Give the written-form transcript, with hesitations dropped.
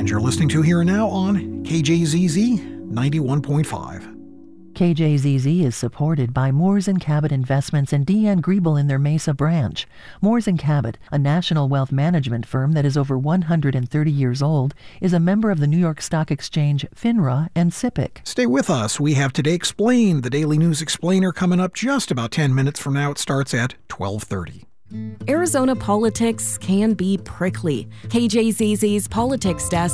you're listening to Here and Now on KJZZ 91.5. KJZZ is supported by Moores & Cabot Investments and Deanne Griebel in their Mesa branch. Moores & Cabot, a national wealth management firm that is over 130 years old, is a member of the New York Stock Exchange, FINRA, and SIPC. Stay with us. We have Today Explained, the Daily News Explainer, coming up just about 10 minutes from now. It starts at 12:30. Arizona politics can be prickly. KJZZ's politics desk